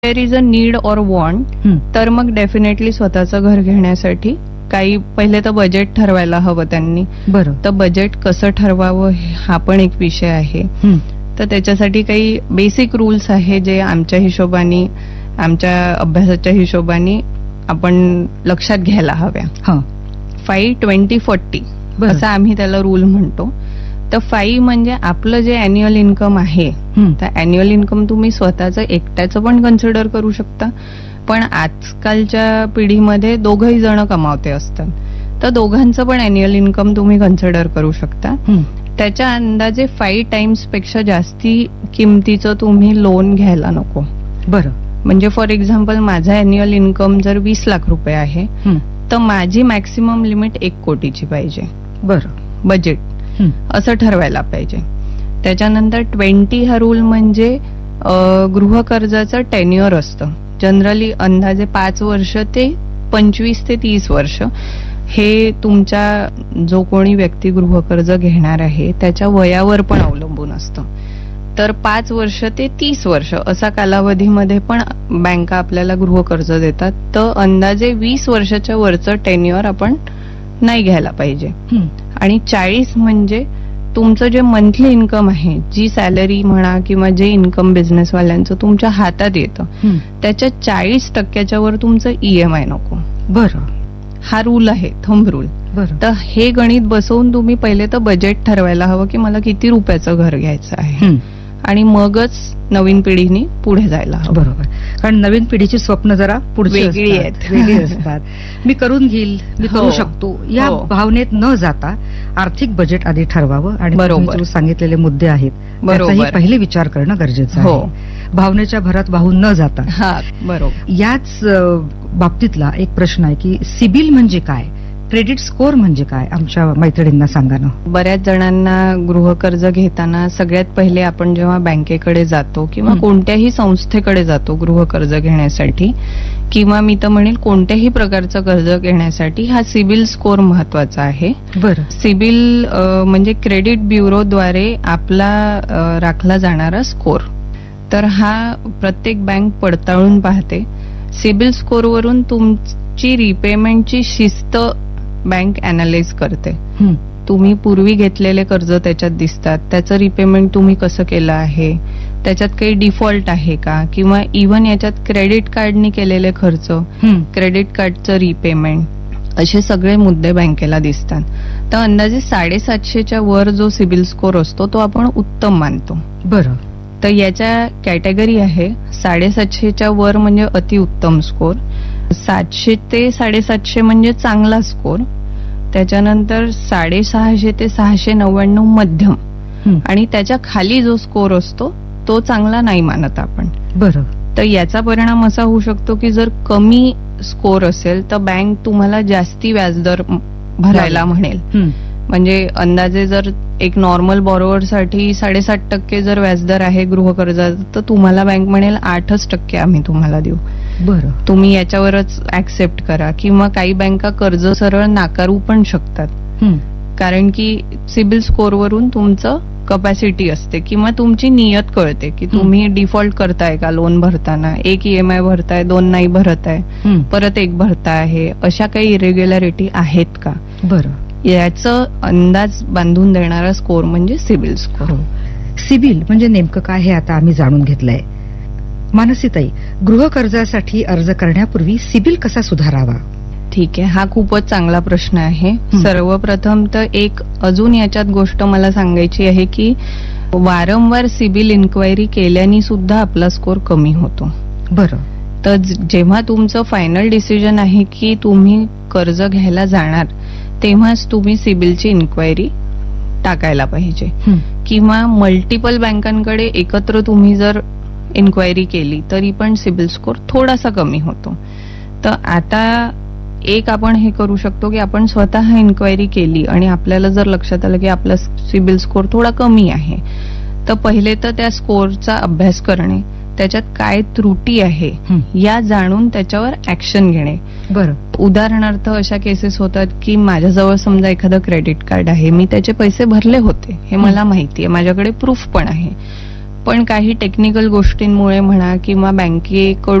There is a need और want, तर मग डेफिनेटली स्वतःचं घर घेण्यासाठी काही पहिले तर बजेट ठरवायला हवं त्यांनी. बरं. तर बजेट कसं ठरवावं हा पण एक विषय आहे. तर त्याच्यासाठी काही बेसिक रूल्स आहे जे आमच्या हिशोबाने, आमच्या अभ्यासाच्या हिशोबाने आपण लक्षात घ्यायला हव्या. 5-20-40 असं आम्ही त्याला रूल म्हणतो. तर 5 म्हणजे आपलं जे अॅन्युअल इन्कम आहे, तर अॅन्युअल इन्कम तुम्ही स्वतःचं एकट्याचं पण कन्सिडर करू शकता, पण आजकालच्या पिढीमध्ये दोघही जण कमावते असतात, तर दोघांचं पण अॅन्युअल इन्कम तुम्ही कन्सिडर करू शकता. त्याच्या अंदाजे 5 टाइम्स पेक्षा जास्ती किमतीचं तुम्ही लोन घ्यायला नको. बरं. म्हणजे फॉर एक्झाम्पल माझा अॅन्युअल इन्कम जर 20 लाख रुपये आहे, तर माझी मॅक्सिमम लिमिट 1 कोटीची पाहिजे. बरं. बजेट असं ठरवायला पाहिजे. त्याच्यानंतर 20 हा रूल म्हणजे गृहकर्जाचं टेन्युअर असतं. जनरली अंदाजे 5 वर्ष ते 25 ते 30 वर्ष हे तुमच्या जो कोणी व्यक्ती गृहकर्ज घेणार आहे त्याच्या वयावर पण अवलंबून असतं. तर 5 वर्ष ते 30 वर्ष असा कालावधीमध्ये पण बँका आपल्याला गृहकर्ज देतात. तर अंदाजे 20 वर्षाच्या वरचं टेन्युअर आपण नाही घ्यायला पाहिजे. आणि 40 म्हणजे तुमचं जे मंथली इन्कम आहे, जी सॅलरी म्हणा किंवा जे इन्कम बिझनेसवाल्यांचं तुमच्या हातात येतं, त्याच्या 40% वर तुमचं EMI नको. बरं. हा रूल आहे, थंब रूल. तर हे गणित बसवून तुम्ही पहिले तर बजेट ठरवायला हवं की मला किती रुपयाचं घर घ्यायचं आहे, आणि मगच नवीन पिढीने पुढे जायला हवं. बरोबर. कारण नवीन पिढीची स्वप्न जरा पुढची वेगळी असतात. मी करून घेईल, मी करू शकतो या भावनेत न जाता आर्थिक बजेट आधी ठरवावं. आणि बरोबर सांगितलेले मुद्दे आहेत, त्याचाही पहिले विचार करणं गरजेचं आहे, भावनेच्या भरात वाहून न जाता. बरोबर. याच बाबतीतला एक प्रश्न आहे की सिबिल म्हणजे काय, क्रेडिट स्कोअर म्हणजे काय, आमच्या मैत्रिणींना सांगा ना. बऱ्याच जणांना गृहकर्ज घेताना सगळ्यात पहिले आपण जेव्हा बँकेकडे जातो किंवा कोणत्याही संस्थेकडे जातो गृहकर्ज घेण्यासाठी, किंवा मी तर म्हणेल कोणत्याही प्रकारचं कर्ज घेण्यासाठी, हा सिबिल स्कोअर महत्वाचा आहे. बरं. सिबिल म्हणजे क्रेडिट ब्युरोद्वारे आपला राखला जाणारा स्कोअर. तर हा प्रत्येक बँक पडताळून पाहते. सिबिल स्कोअरवरून तुमची रिपेमेंटची शिस्त बँक अॅनालाइज करते. तुम्ही पूर्वी घेतलेले कर्ज त्याच्यात दिसतात, त्याचं रिपेमेंट तुम्ही कसं केलं आहे, त्याच्यात काही डिफॉल्ट आहे का, किंवा इव्हन याच्यात क्रेडिट कार्डनी केलेले खर्च, क्रेडिट कार्डचं रिपेमेंट, असे सगळे मुद्दे बँकेला दिसतात. तर अंदाजे 750च्या वर जो सिबिल स्कोअर असतो तो आपण उत्तम मानतो. बरं. तर याच्या कॅटेगरी आहे. 750च्या वर म्हणजे अतिउत्तम स्कोअर, 700 ते 750 म्हणजे चांगला स्कोअर, त्याच्यानंतर 650 ते 699 मध्यम, आणि त्याच्या खाली जो स्कोअर असतो तो चांगला नाही मानत आपण. बरं. तर याचा परिणाम असा होऊ शकतो की जर कमी स्कोअर असेल तर बँक तुम्हाला जास्ती व्याजदर भरायला म्हणेल. म्हणजे अंदाजे जर एक नॉर्मल बॉरोवरसाठी 7.5% जर व्याजदर आहे गृहकर्जाचा, तर तुम्हाला बँक म्हणेल 8% आम्ही तुम्हाला देऊ. बरं. तुम्ही याच्यावरच ऍक्सेप्ट करा. किंवा काही बँका कर्ज सरळ नाकारू पण शकतात, कारण की सिबिल स्कोअरवरून तुमचं कपॅसिटी असते किंवा तुमची नियत कळते की तुम्ही डिफॉल्ट करताय का लोन भरताना, 1 EMI भरताय, 2 नाही भरत आहे, परत 1 भरताय आहे, अशा काही इरेग्युलॅरिटी आहेत का. बरं. याचं अंदाज बांधून देणारा स्कोअर म्हणजे सिबिल स्कोअर. सिबिल म्हणजे नेमकं काय हे आता आम्ही जाणून घेतलंय. मानसीताई, गृहकर्जासाठी अर्ज करण्यापूर्वी सिबिल कसा सुधारावा? ठीक आहे, हा खूपच चांगला प्रश्न आहे. सर्वप्रथम तर एक अजून याच्यात गोष्ट मला सांगायची आहे की वारंवार सिबिल इन्क्वायरी केल्याने सुद्धा आपला स्कोअर कमी होतो. बरं. तर जेव्हा तुमचं फायनल डिसिजन आहे की तुम्ही कर्ज घ्यायला जाणार, तेव्हाच तुम्ही सिबिलची इन्क्वायरी टाकायला पाहिजे. किंवा मल्टिपल बँकांकडे एकत्र तुम्ही जर इन्क्वायरी केली तरी पण सिबिल स्कोअर थोडासा कमी होतो. तर आता एक आपण हे करू शकतो की आपण स्वतः इन्क्वायरी केली आणि आपल्याला जर लक्षात आलं की आपला सिबिल स्कोअर थोडा कमी आहे, तर पहिले तर त्या स्कोअरचा अभ्यास करणे, त्याच्यात काय त्रुटी आहे या जाणून त्याच्यावर ऍक्शन घेणे. बरं. उदाहरणार्थ अशा केसेस होतात की माझ्याजवळ समजा एखादं क्रेडिट कार्ड आहे, मी त्याचे पैसे भरले होते, हे मला माहिती आहे, माझ्याकडे प्रूफ पण आहे, पण काही टेक्निकल गोष्टींमुळे म्हणा किंवा बँकेकडून